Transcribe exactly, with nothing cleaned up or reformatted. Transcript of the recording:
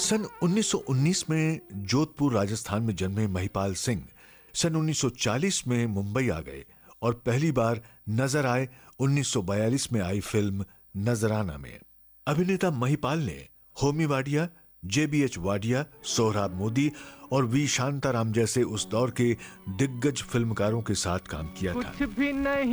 सन उन्नीस सौ उन्नीस में जोधपुर राजस्थान में जन्मे महिपाल सिंह सन उन्नीस सौ चालीस में मुंबई आ गए और पहली बार नजर आए उन्नीस सौ बयालीस में आई फिल्म नजराना में। अभिनेता महिपाल ने होमी वाडिया, जे बी एच वाडिया, सोहराब मोदी और वी शांताराम जैसे उस दौर के दिग्गज फिल्मकारों के साथ काम किया था। कुछ भी नहीं